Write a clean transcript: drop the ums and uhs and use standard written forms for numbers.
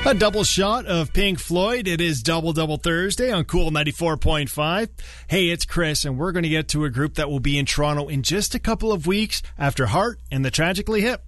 A double shot of Pink Floyd. It is Double Thursday on Cool 94.5. Hey, it's Chris, and we're going to get to a group that will be in Toronto in just a couple of weeks after Heart and the Tragically Hip.